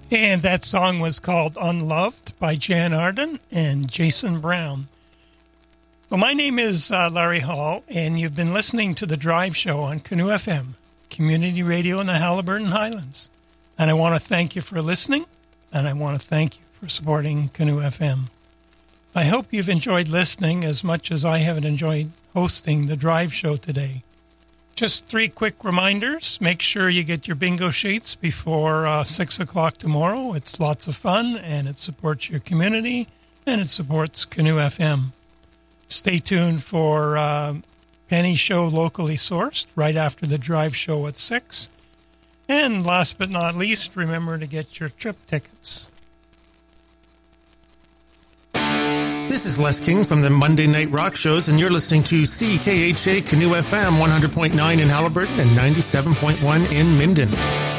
And that song was called Unloved by Jan Arden and Jason Brown. Well, my name is Larry Hall, and you've been listening to The Drive Show on Canoe FM, community radio in the Haliburton Highlands. And I want to thank you for listening, and I want to thank you for supporting Canoe FM. I hope you've enjoyed listening as much as I have enjoyed hosting The Drive Show today. Just 3 quick reminders. Make sure you get your bingo sheets before 6 o'clock tomorrow. It's lots of fun, and it supports your community, and it supports Canoe FM. Stay tuned for Penny Show Locally Sourced right after the Drive Show at 6. And last but not least, remember to get your trip tickets. This is Les King from the Monday Night Rock Shows, and you're listening to CKHA Canoe FM 100.9 in Haliburton and 97.1 in Minden.